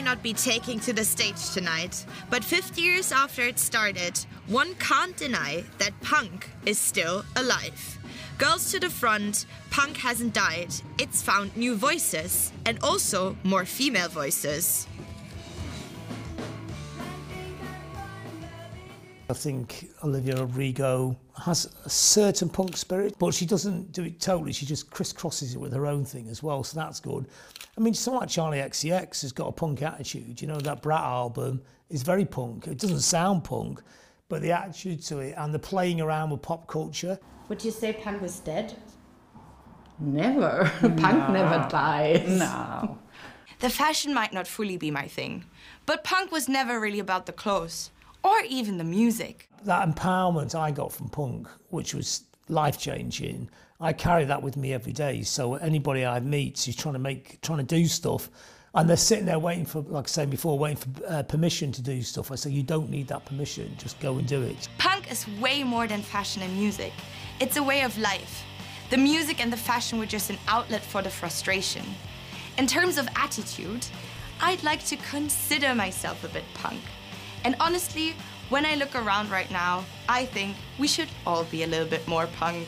not be taking to the stage tonight, but 50 years after it started, one can't deny that punk is still alive. Girls to the front, punk hasn't died. It's found new voices and also more female voices. I think Olivia Rodrigo has a certain punk spirit, but she doesn't do it totally. She just crisscrosses it with her own thing as well, so that's good. I mean, someone like Charlie XCX has got a punk attitude. You know, that Brat album is very punk. It doesn't sound punk, but the attitude to it and the playing around with pop culture. Would you say punk was dead? Never. Punk never dies. No. The fashion might not fully be my thing, but punk was never really about the clothes or even the music. That empowerment I got from punk, which was life-changing, I carry that with me every day. So anybody I meet who's trying to do stuff, and they're sitting there waiting for, like I said before, waiting for permission to do stuff, I say, you don't need that permission, just go and do it. Punk is way more than fashion and music. It's a way of life. The music and the fashion were just an outlet for the frustration. In terms of attitude, I'd like to consider myself a bit punk. And honestly, when I look around right now, I think we should all be a little bit more punk.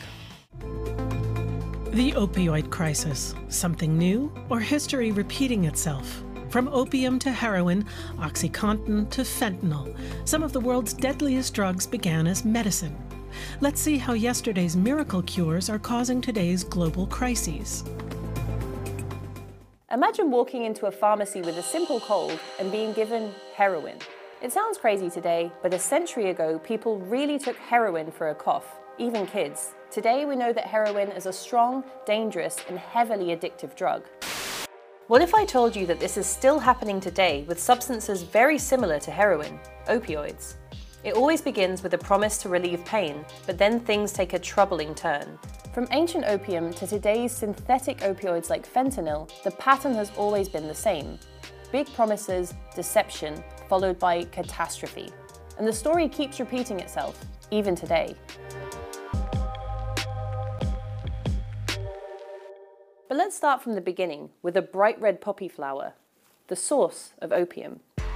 The opioid crisis, something new or history repeating itself? From opium to heroin, OxyContin to fentanyl, some of the world's deadliest drugs began as medicine. Let's see how yesterday's miracle cures are causing today's global crises. Imagine walking into a pharmacy with a simple cold and being given heroin. It sounds crazy today, but a century ago, people really took heroin for a cough, even kids. Today, we know that heroin is a strong, dangerous, and heavily addictive drug. What if I told you that this is still happening today with substances very similar to heroin, opioids? It always begins with a promise to relieve pain, but then things take a troubling turn. From ancient opium to today's synthetic opioids like fentanyl, the pattern has always been the same. Big promises, deception, followed by catastrophe. And the story keeps repeating itself, even today. But let's start from the beginning with a bright red poppy flower, the source of opium.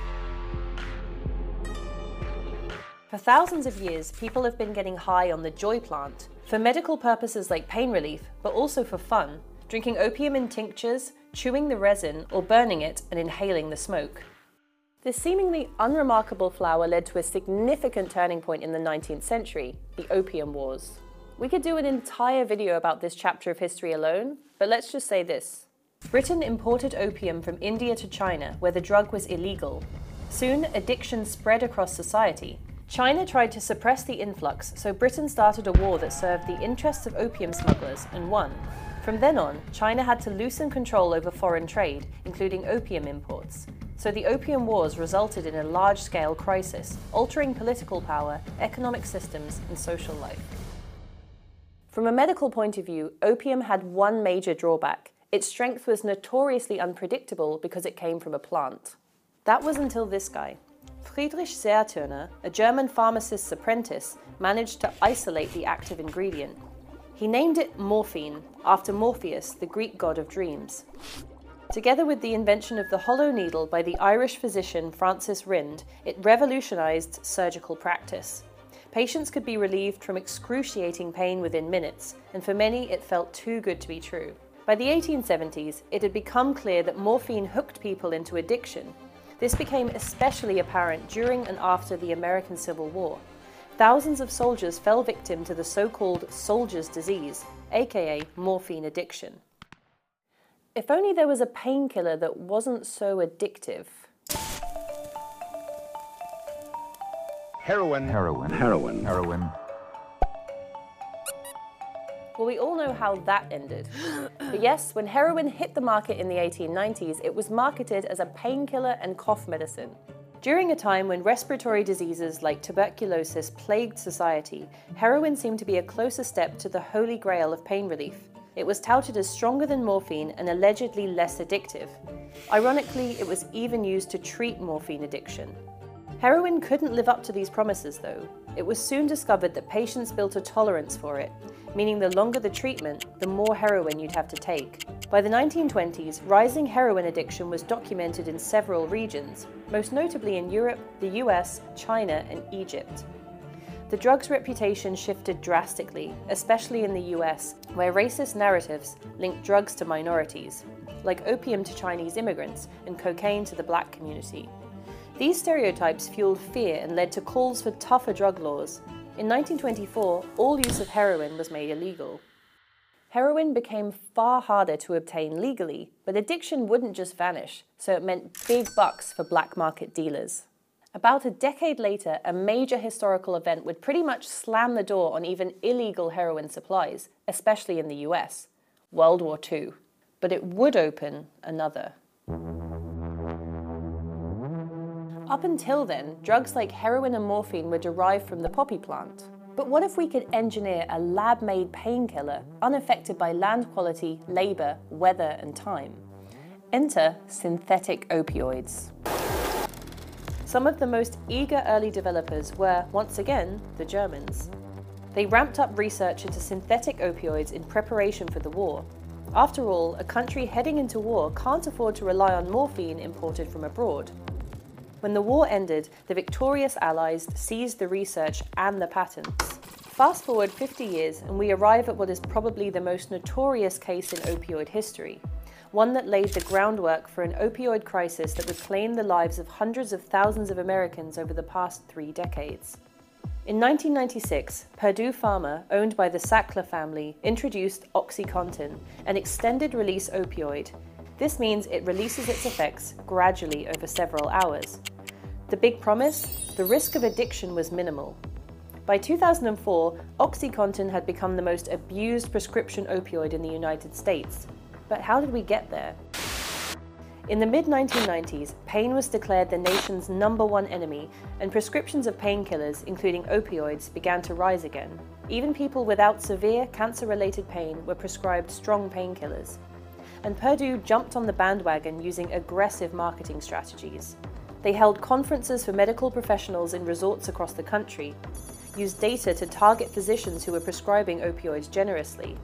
For thousands of years, people have been getting high on the joy plant, for medical purposes like pain relief, but also for fun, drinking opium in tinctures, chewing the resin, or burning it and inhaling the smoke. This seemingly unremarkable flower led to a significant turning point in the 19th century, the Opium Wars. We could do an entire video about this chapter of history alone, but let's just say this. Britain imported opium from India to China, where the drug was illegal. Soon, addiction spread across society. China tried to suppress the influx, so Britain started a war that served the interests of opium smugglers and won. From then on, China had to loosen control over foreign trade, including opium imports. So the Opium Wars resulted in a large-scale crisis, altering political power, economic systems, and social life. From a medical point of view, opium had one major drawback. Its strength was notoriously unpredictable because it came from a plant. That was until this guy. Friedrich Serturner, a German pharmacist's apprentice, managed to isolate the active ingredient. He named it morphine, after Morpheus, the Greek god of dreams. Together with the invention of the hollow needle by the Irish physician Francis Rinde, it revolutionized surgical practice. Patients could be relieved from excruciating pain within minutes, and for many it felt too good to be true. By the 1870s, it had become clear that morphine hooked people into addiction. This became especially apparent during and after the American Civil War. Thousands of soldiers fell victim to the so-called soldier's disease, aka morphine addiction. If only there was a painkiller that wasn't so addictive. Heroin. Heroin. Heroin. Heroin. Well, we all know how that ended. But yes, when heroin hit the market in the 1890s, it was marketed as a painkiller and cough medicine. During a time when respiratory diseases like tuberculosis plagued society, heroin seemed to be a closer step to the holy grail of pain relief. It was touted as stronger than morphine and allegedly less addictive. Ironically, it was even used to treat morphine addiction. Heroin couldn't live up to these promises though. It was soon discovered that patients built a tolerance for it, meaning the longer the treatment, the more heroin you'd have to take. By the 1920s, rising heroin addiction was documented in several regions, most notably in Europe, the US, China, and Egypt. The drug's reputation shifted drastically, especially in the US, where racist narratives linked drugs to minorities, like opium to Chinese immigrants and cocaine to the black community. These stereotypes fueled fear and led to calls for tougher drug laws. In 1924, all use of heroin was made illegal. Heroin became far harder to obtain legally, but addiction wouldn't just vanish, so it meant big bucks for black market dealers. About a decade later, a major historical event would pretty much slam the door on even illegal heroin supplies, especially in the US, World War II. But it would open another. Up until then, drugs like heroin and morphine were derived from the poppy plant. But what if we could engineer a lab-made painkiller unaffected by land quality, labor, weather, and time? Enter synthetic opioids. Some of the most eager early developers were, once again, the Germans. They ramped up research into synthetic opioids in preparation for the war. After all, a country heading into war can't afford to rely on morphine imported from abroad. When the war ended, the victorious Allies seized the research and the patents. Fast forward 50 years and we arrive at what is probably the most notorious case in opioid history, one that laid the groundwork for an opioid crisis that would claim the lives of hundreds of thousands of Americans over the past 3 decades. In 1996, Purdue Pharma, owned by the Sackler family, introduced OxyContin, an extended-release opioid. This means it releases its effects gradually over several hours. The big promise? The risk of addiction was minimal. By 2004, OxyContin had become the most abused prescription opioid in the United States. But how did we get there? In the mid-1990s, pain was declared the nation's #1 enemy, and prescriptions of painkillers, including opioids, began to rise again. Even people without severe cancer-related pain were prescribed strong painkillers. And Purdue jumped on the bandwagon using aggressive marketing strategies. They held conferences for medical professionals in resorts across the country, used data to target physicians who were prescribing opioids generously,